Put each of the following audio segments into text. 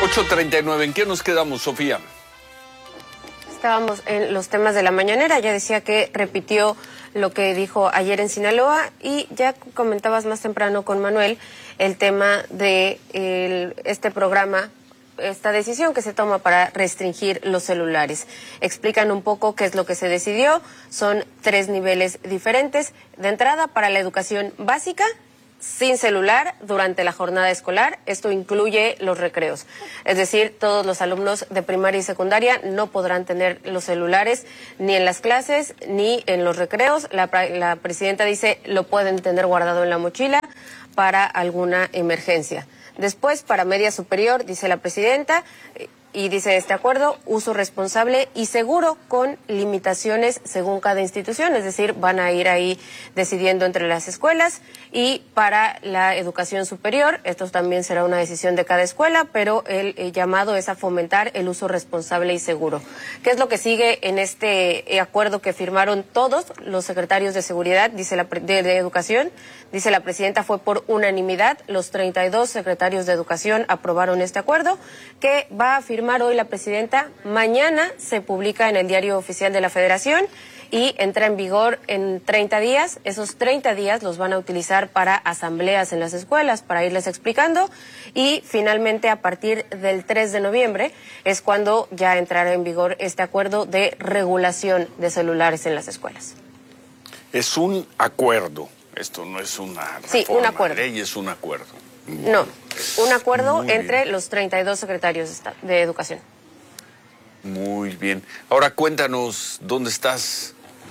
8:39, ¿en qué nos quedamos, Sofía? Estábamos en los temas de la mañanera, ya decía que repitió lo que dijo ayer en Sinaloa y ya comentabas más temprano con Manuel el tema de este programa, esta decisión que se toma para restringir los celulares. Explican un poco qué es lo que se decidió, son 3 niveles diferentes. De entrada, para la educación básica, sin celular durante la jornada escolar. Esto incluye los recreos. Es decir, todos los alumnos de primaria y secundaria no podrán tener los celulares ni en las clases ni en los recreos. La presidenta dice lo pueden tener guardado en la mochila para alguna emergencia. Después, para media superior, dice la presidenta, y dice este acuerdo, uso responsable y seguro con limitaciones según cada institución, es decir, van a ir ahí decidiendo entre las escuelas. Y para la educación superior, esto también será una decisión de cada escuela, pero el llamado es a fomentar el uso responsable y seguro. ¿Qué es lo que sigue en este acuerdo que firmaron todos los secretarios de seguridad, de educación? Dice la presidenta, fue por unanimidad, los 32 secretarios de educación aprobaron este acuerdo, que va a firmar hoy la presidenta. Mañana se publica en el Diario Oficial de la Federación y entra en vigor en 30 días. Esos 30 días los van a utilizar para asambleas en las escuelas, para irles explicando, y finalmente a partir del 3 de noviembre es cuando ya entrará en vigor este acuerdo de regulación de celulares en las escuelas. Es un acuerdo, esto no es una reforma, sí, un acuerdo. De ley, es un acuerdo. No, un acuerdo Muy entre bien. los 32 secretarios de educación. Muy bien. Ahora cuéntanos, ¿dónde estás?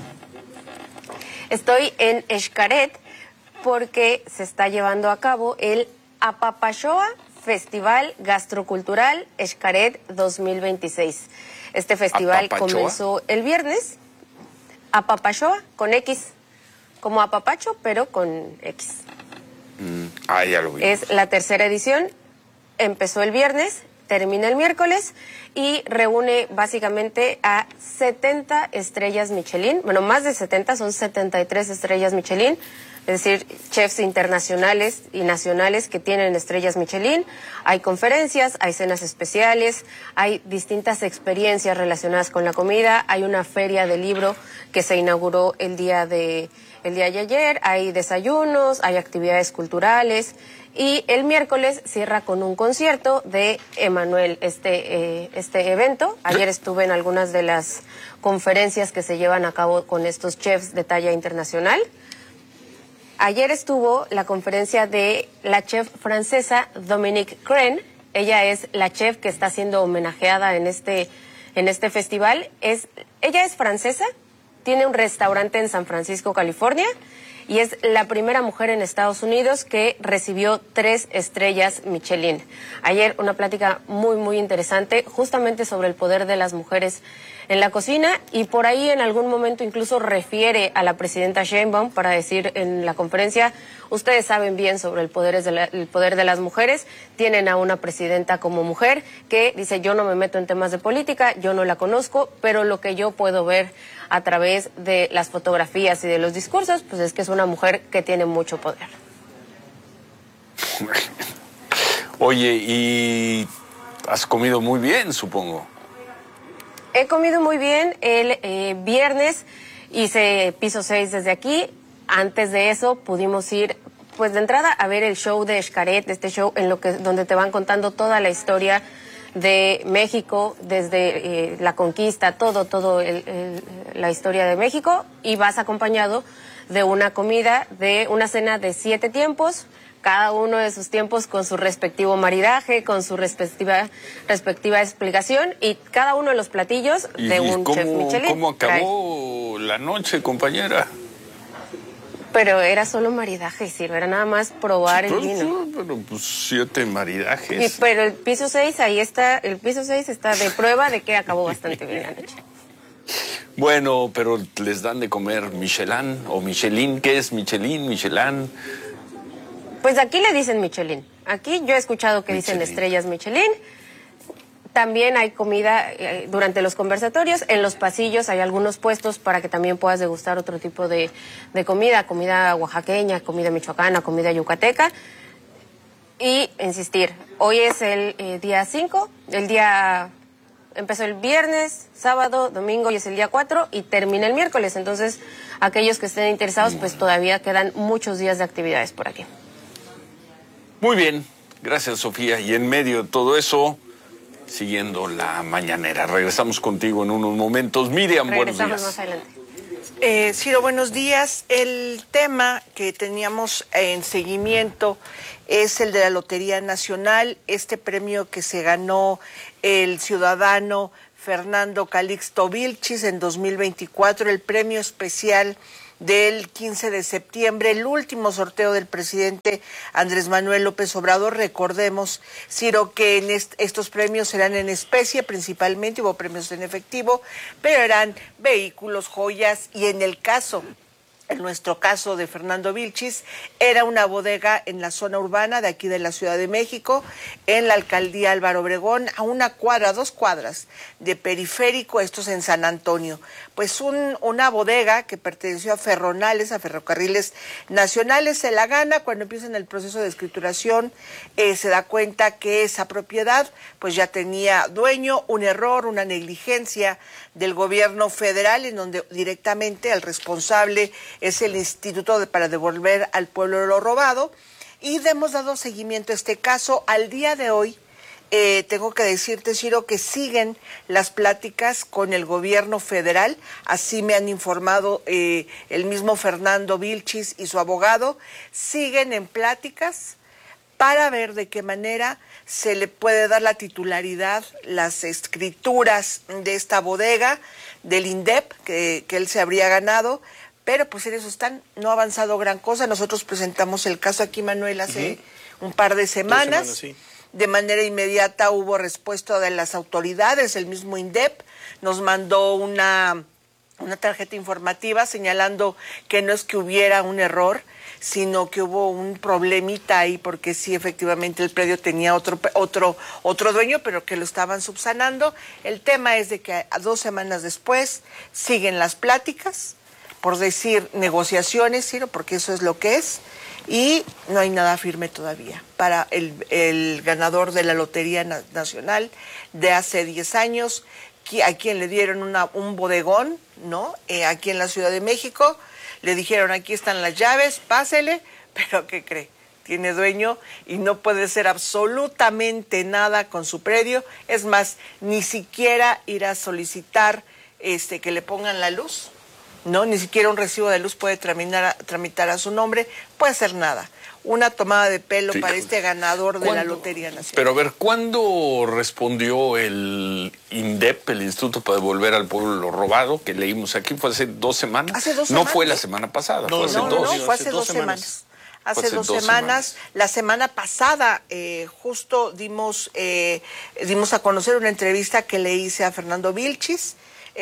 Estoy en Xcaret porque se está llevando a cabo el Apapachoa Festival Gastrocultural Xcaret 2026. Este festival ¿Apapachoa? comenzó el viernes. Apapachoa con X, como apapacho, pero con X. Ya lo vi. Es la tercera edición, empezó el viernes, termina el miércoles y reúne básicamente a 70 estrellas Michelin. Bueno, más de 70, son 73 estrellas Michelin, es decir, chefs internacionales y nacionales que tienen estrellas Michelin. Hay conferencias, hay cenas especiales, hay distintas experiencias relacionadas con la comida, hay una feria de libro que se inauguró el día de ayer, hay desayunos, hay actividades culturales. Y el miércoles cierra con un concierto de Emmanuel, este evento. Ayer estuve en algunas de las conferencias que se llevan a cabo con estos chefs de talla internacional. Ayer estuvo la conferencia de la chef francesa Dominique Crenn. Ella es la chef que está siendo homenajeada en este festival. Ella es francesa, tiene un restaurante en San Francisco, California, y es la primera mujer en Estados Unidos que recibió 3 estrellas Michelin. Ayer una plática muy, muy interesante, justamente sobre el poder de las mujeres en la cocina, y por ahí en algún momento incluso refiere a la presidenta Sheinbaum para decir en la conferencia, ustedes saben bien sobre el poder de las mujeres, tienen a una presidenta como mujer que dice, yo no me meto en temas de política, yo no la conozco, pero lo que yo puedo ver a través de las fotografías y de los discursos, pues es que es una mujer que tiene mucho poder. Oye, y has comido muy bien, supongo. He comido muy bien. El viernes hice piso 6 desde aquí. Antes de eso pudimos ir, pues de entrada, a ver el show de Xcaret, este show donde te van contando toda la historia de México, desde la conquista, la historia de México, y vas acompañado de una comida, de una cena de 7 tiempos, cada uno de sus tiempos con su respectivo maridaje, con su respectiva explicación, y cada uno de los platillos de un chef Michelin. ¿Cómo acabó la noche, compañera? Pero era solo maridaje, Silvia, era nada más probar el vino. Pero pues 7 maridajes. Pero el piso 6, ahí está, el piso 6 está de prueba de que acabó bastante bien la noche. Bueno, pero les dan de comer Michelin o Michelin. ¿Qué es Michelin, Michelin? Pues aquí le dicen Michelin. Aquí yo he escuchado que dicen estrellas Michelin. También hay comida durante los conversatorios. En los pasillos hay algunos puestos para que también puedas degustar otro tipo de comida oaxaqueña, comida michoacana, comida yucateca. Y insistir, hoy es el día 5, empezó el viernes, sábado, domingo y es el día 4 y termina el miércoles. Entonces, aquellos que estén interesados, pues todavía quedan muchos días de actividades por aquí. Muy bien, gracias Sofía. Y en medio de todo eso, siguiendo la mañanera. Regresamos contigo en unos momentos. Miriam, buenos días. Regresamos más adelante. Ciro, buenos días. El tema que teníamos en seguimiento es el de la Lotería Nacional, este premio que se ganó el ciudadano Fernando Calixto Vilchis en 2024, el premio especial del 15 de septiembre, el último sorteo del presidente Andrés Manuel López Obrador. Recordemos, Ciro, que en estos premios serán en especie principalmente, hubo premios en efectivo, pero eran vehículos, joyas y en nuestro caso de Fernando Vilchis, era una bodega en la zona urbana de aquí de la Ciudad de México, en la alcaldía Álvaro Obregón, a 2 cuadras de Periférico, esto es en San Antonio. Pues una bodega que perteneció a Ferronales, a Ferrocarriles Nacionales, se la gana. Cuando empiezan el proceso de escrituración, se da cuenta que esa propiedad pues ya tenía dueño, un error, una negligencia del gobierno federal, en donde directamente el responsable es el Instituto para devolver al pueblo lo robado, y hemos dado seguimiento a este caso. Al día de hoy, tengo que decirte, Ciro, que siguen las pláticas con el gobierno federal, así me han informado el mismo Fernando Vilchis y su abogado, siguen en pláticas para ver de qué manera se le puede dar la titularidad, las escrituras de esta bodega, del INDEP, que él se habría ganado. Pero pues en eso están, no ha avanzado gran cosa. Nosotros presentamos el caso aquí, Manuel, hace un par de semanas. 2 semanas, sí. De manera inmediata hubo respuesta de las autoridades, el mismo INDEP nos mandó una tarjeta informativa señalando que no es que hubiera un error, sino que hubo un problemita ahí, porque sí, efectivamente el predio tenía otro dueño, pero que lo estaban subsanando. El tema es de que 2 semanas después siguen las pláticas, por decir negociaciones, Ciro, porque eso es lo que es, y no hay nada firme todavía para el ganador de la Lotería Nacional de hace 10 años, a quien le dieron un bodegón, ¿no? Aquí en la Ciudad de México, le dijeron, aquí están las llaves, pásele, pero ¿qué cree? Tiene dueño y no puede hacer absolutamente nada con su predio. Es más, ni siquiera ir a solicitar que le pongan la luz, ¿no? Ni siquiera un recibo de luz puede tramitar a su nombre, puede hacer nada. Una tomada de pelo para este ganador de la Lotería Nacional. Pero a ver, ¿cuándo respondió el INDEP, el Instituto para Devolver al Pueblo lo Robado, que leímos aquí? ¿Fue hace 2 semanas? Hace 2 semanas. No fue la semana pasada, No, fue hace No, dos. fue hace 2 semanas. Hace 2 semanas. La semana pasada justo dimos a conocer una entrevista que le hice a Fernando Vilchis.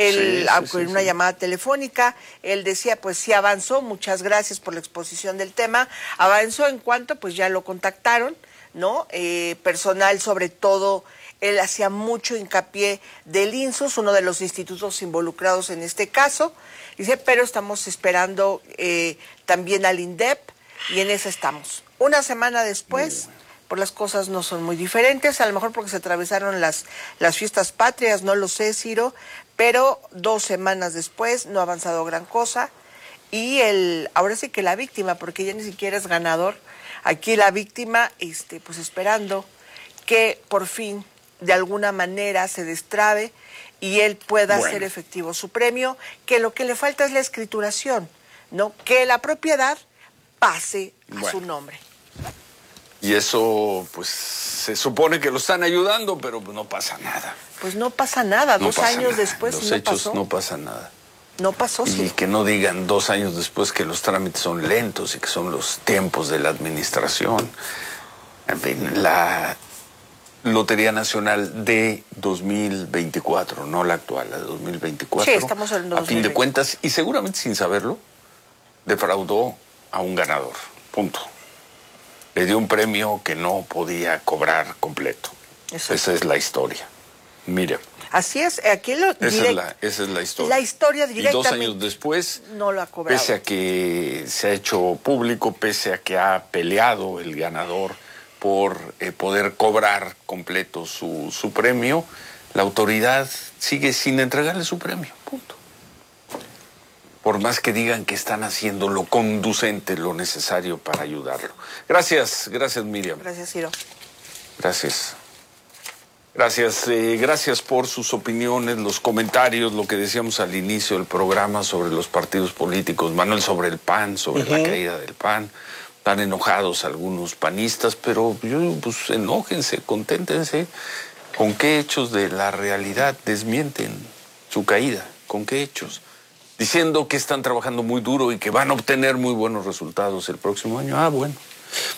En una llamada telefónica, él decía, pues sí avanzó, muchas gracias por la exposición del tema, avanzó en cuanto, pues ya lo contactaron, ¿no? Personal, sobre todo, él hacía mucho hincapié del INSUS, uno de los institutos involucrados en este caso, dice, pero estamos esperando también al INDEP, y en eso estamos. Una semana después, pues las cosas no son muy diferentes, a lo mejor porque se atravesaron las fiestas patrias, no lo sé, Ciro, pero 2 semanas después no ha avanzado gran cosa, y ahora sí que la víctima, porque ya ni siquiera es ganador, aquí la víctima, pues esperando que por fin de alguna manera se destrabe y él pueda hacer efectivo su premio, que lo que le falta es la escrituración, ¿no? Que la propiedad pase a su nombre. Y eso, pues, se supone que lo están ayudando, pero no pasa nada. Pues no pasa nada, No 2 pasa años nada. después Los no hechos pasó. no pasa nada. No pasó, Y sí. que no digan 2 años después que los trámites son lentos y que son los tiempos de la administración. En fin, la Lotería Nacional de 2024, no la actual, la de 2024. Sí, estamos en 2024. A fin de cuentas, y seguramente sin saberlo, defraudó a un ganador. Punto. Le dio un premio que no podía cobrar completo. Eso. Esa es la historia. Mire. Así es, aquí Esa es la historia. La historia Y 2 directamente años después, no lo ha cobrado. pese a que se ha hecho público, pese a que ha peleado el ganador por poder cobrar completo su premio, la autoridad sigue sin entregarle su premio, punto. Por más que digan que están haciendo lo conducente, lo necesario para ayudarlo. Gracias Miriam. Gracias, Ciro. Gracias. Gracias por sus opiniones, los comentarios, lo que decíamos al inicio del programa sobre los partidos políticos. Manuel, sobre el PAN, sobre la caída del PAN. Están enojados algunos panistas, pero pues enójense, conténtense. ¿Con qué hechos de la realidad desmienten su caída? ¿Con qué hechos? Diciendo que están trabajando muy duro y que van a obtener muy buenos resultados el próximo año. Bueno.